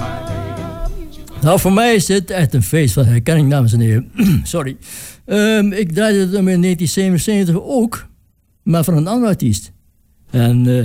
Nou, voor mij is dit echt een feest van herkenning, dames en heren. Sorry. Ik draaide het in 1977 ook, maar van een andere artiest. En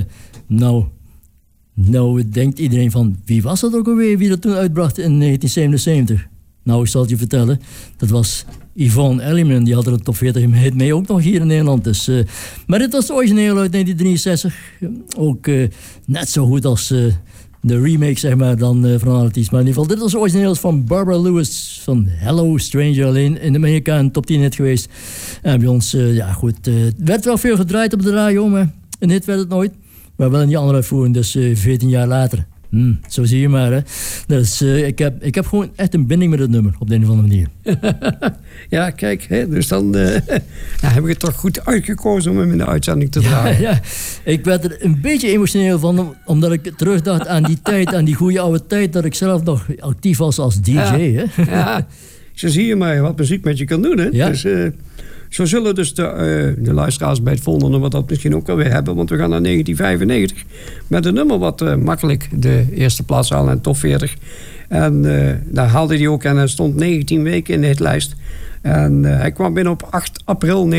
nou denkt iedereen van, wie was dat ook alweer, wie dat toen uitbracht in 1977? Nou, ik zal het je vertellen. Dat was Yvonne Elliman, die had er een top 40 hit mee, ook nog hier in Nederland. Dus, maar dit was de origineel uit 1963. Ook net zo goed als de remake, zeg maar, dan van een artiest. Maar in ieder geval, dit was de origineel van Barbara Lewis van Hello Stranger. Alleen in Amerika een top 10 hit geweest. En bij ons, het werd wel veel gedraaid op de radio, maar een hit werd het nooit. Maar wel in die andere uitvoering, dus 14 jaar later. Zo zie je maar, hè. Dus ik heb gewoon echt een binding met het nummer, op de een of andere manier. Ja, kijk, hè, dus dan heb ik het toch goed uitgekozen om hem in de uitzending te draaien. Ja, ik werd er een beetje emotioneel van, omdat ik terugdacht aan die tijd, aan die goede oude tijd, dat ik zelf nog actief was als DJ. Ja, hè? ja. Zo zie je maar wat muziek met je kan doen, hè. Ja. Dus, zo zullen dus de luisteraars bij het volgende nummer dat misschien ook alweer hebben. Want we gaan naar 1995 met een nummer wat makkelijk de eerste plaats haalde in top 40. En daar haalde hij ook en hij stond 19 weken in de hitlijst. En hij kwam binnen op 8 april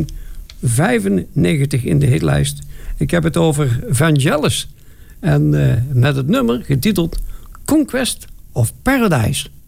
1995 in de hitlijst. Ik heb het over Vangelis. En met het nummer getiteld Conquest of Paradise.